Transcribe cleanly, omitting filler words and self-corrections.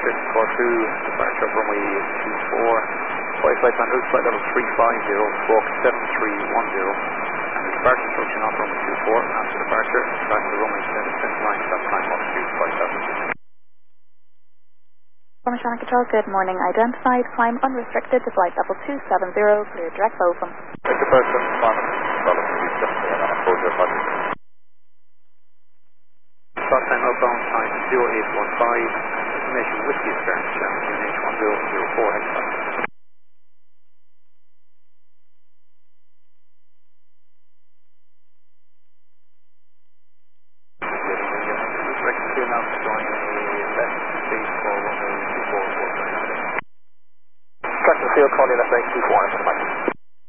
departure, Corfu, departure runway 24, flight plan route, flight level 350, squawk 7310, and the departure instruction on runway 24, after departure, back to the runway 79, stop climb altitude 57. Formation Control, good morning. Identified, climb unrestricted to flight level 270, clear direct Open. Take the person, follow the just and I'll hold your body. Start time outbound, time 0815, destination Whiskey Stern, channel QNH1004, hexagon. Direction to now to join a left base for runway 24. Track and field, calling left right 24,